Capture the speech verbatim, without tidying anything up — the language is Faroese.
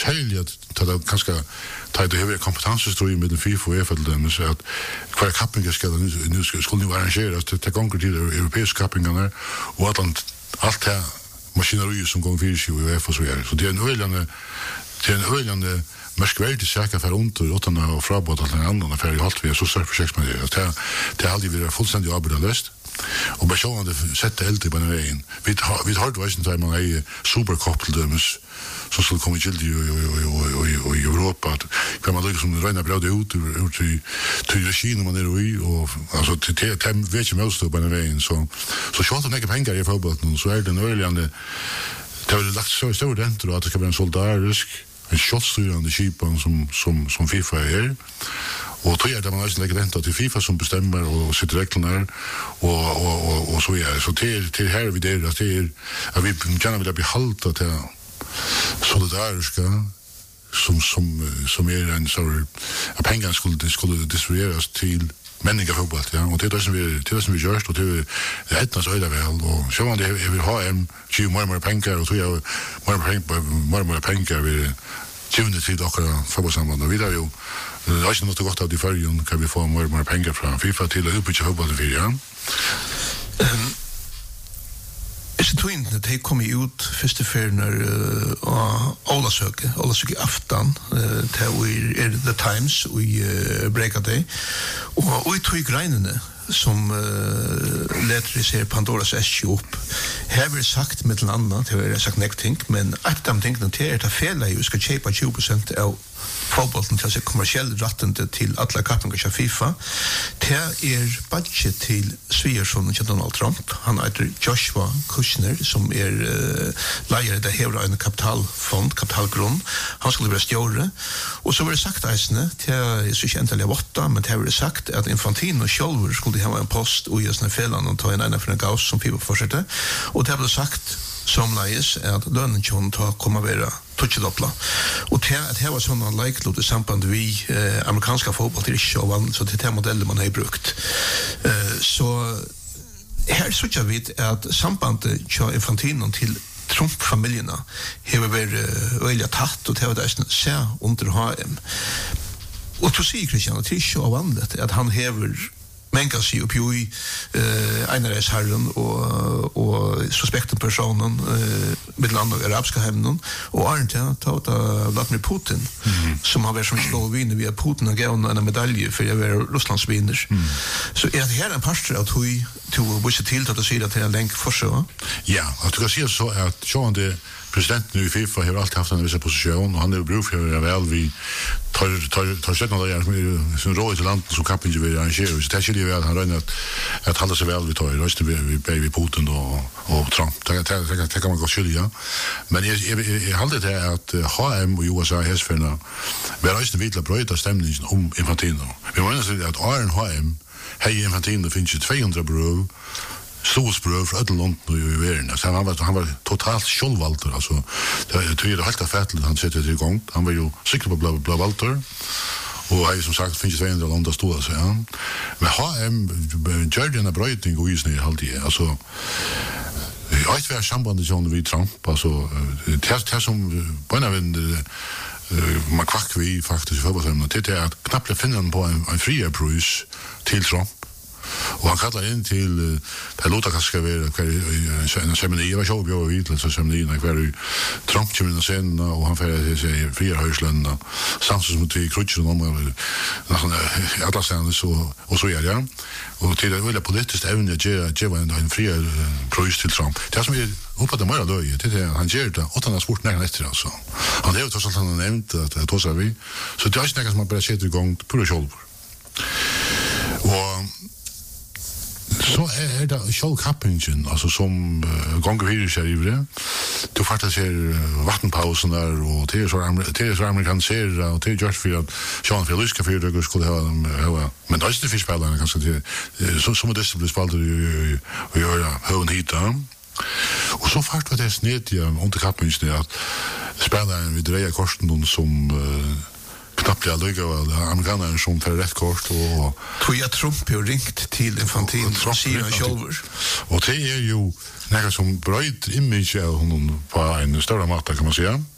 særlig at det kanskje tar det høyere kompetansestrøy med FIFA og UEFA til dem, så at hver kappinger skal nu skulle jo arrangeres til ganger til europeiske kappingene, og at alt det maskineriet som går fyrir seg i UEFA og så er. Så det er en øyelig det er en øyelig merkverdig sækker for under åttende og frabåt alt den andre affære i alt vi er så større prosjektmedier. Det har aldri vært fullstendig arbeid løst. Og bare sjående sette eldre på den veien. Vi har hørt veisen til man er superkopp til dømes som skulle komme til i Europa. Hver man lykker som regner bra det ut til regien man er i. Altså, det vet ikke mest på den veien. Så sjående ikke penger i forbåten, så er det en øyelig det har lagt så stor dentro at det skal være en soldarisk en kjøttstyrende kipen som, som, som FIFA er. Og tror jeg at man også legger renta til FIFA som bestemmer og sitter reglene her, og, og, og, og så er. Så til, til her vi der, at, det er, at vi gjerne vil behalta til solidariska som, som, som er en sånn at pengene skulle, skulle distribueres til menninga fotball, ja, og det er det som vi, det er det som vi gjør, og det er etnas øyla vel, og så man det, jeg vil ha en tjue mer og mer penger, og tror jeg mer og mer penger vil tjuvende til dere fotballsamband, og vi er jo, det er ikke noe godt av de førgen, kan vi få mer og mer penger fra FIFA til å utbytje fotballen for, ja. Um. Is det twin det de kom ut første ferner og Olasøke, Olasøke aftan til er The Times og breaka det. Og og tog greinene som uh, leter ser Pandoras æske opp. Her vil sagt med til andre, det har sagt nek ting, men et av tingene til er det fele jo skal kjøpe tjue prosent av fotbollen til å se kommersielle rattende til alle kappinger til FIFA. Det er budget til svigersonen til Donald Trump. Han heter Joshua Kushner, som er uh, leier det hever en kapitalfond, kapitalgrunn. Han skulle være stjåre. Og så var det sagt eisene, til jeg synes ikke endelig av åtta, men det har vært sagt at Infantino selv skulle ha en post og gjøre sånne felene og ta en ene for en gaus som FIFA fortsetter. Og det har vært sagt som leies er at lønnen kjønnen ta kommer være touchedoppla. Og til at det var sånn en leiklot i samband vi eh, amerikanske fotball til ikke og vann, så det er det modeller man har brukt. Eh, så her så jeg vet at sambandet til Infantino til Trump-familierna har vært øyelig tatt, og det var det som ser under H M. Og til å si, Kristian, at det er ikke og vanligt at han hever men kan si oppi i uh, Einarreisherren og, og suspekten personen uh, med land og arabiska hemnen og Arnta ta ut av Vladimir Putin mm -hmm. som har vært som Slovenien via Putin og gav en medalje for å være Russlands vinner. Mm. Så er det her en parster at hun til å vise til at du sier at det er lenk forsøk? Ja, at du kan si så at sånn det presidenten i FIFA har alltid haft en viss position och han är bruk för det väl vi tar tar tar sätta några som råd till landet som kappen ju vill arrangera så det skulle ju väl han räknar att att hålla sig väl vi tar röster vi baby Putin och och Trump det det det kan man gå skilja men jag jag håller det att H M och U S A has för nu vi har ju vidla bröda stämningen om Infantino vi menar så att Iron H M hej Infantino finns ju tvåhundra bröd Storsbrød fra Ødeland og i verden. Altså, han, var, han var totalt sjølvalter. Altså, det tror jeg det helt av fætlet han setter det i gang. Han var jo sikker på å bli valter. Og jeg som sagt finnes det tvåhundra land stod seg. Ja. Men H M gjør denne brøyting og isene i halvtid. Altså, jeg vet hva er sambandet sånn vid Trump. Altså, det er som bønnevind man kvakk vi faktisk i forberedende. Det er at knapt finner han på en, en frierprus til Trump. Og han kallar inn til uh, det låta kanskje skal være en semini, jeg var ikke overbjør vidt til seminien, hver Trump kommer inn og scenen, og han fyrir seg frier høyslønn, samtidig som vi krutser om alle stedene, og så er det, ja. Og til det veldig politisk evne at gjøre en, en frier prøys til Trump. Det som er oppfattet mer av løye, det er han gjør det, og han har spurt nærmere etter, altså. Han har jo tross alt han har nevnt at det tås er vi, så det er ikke nærmere som han bare setter i gang på det kjolver. Og så er det kjølkappingen, altså som uh, ganger virus her i det. Du faktisk ser uh, vattenpausen der, og det er så amerikaniseret, og det er gjort for at sjåen for lyska fyrtøkker skulle ha dem, uh, men det er ikke det fyrspillerne, kanskje, til, uh, så, så må det bli spalt og gjøre høven hit da. Og så faktisk var det snedt i um, underkappingen, at spillerne vil dreie korsen som uh, knappt jag lycka väl amerikaner som för rätt kort och tror jag Trump har ringt till Infantino och säger han själv och det är ju något som bröt image av honom på en större matta kan man säga